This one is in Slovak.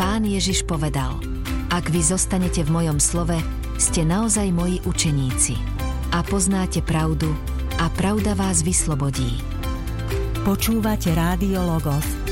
Pán Ježiš povedal: Ak vy zostanete v mojom slove, ste naozaj moji učeníci a poznáte pravdu a pravda vás vyslobodí. Počúvate Rádio Logos.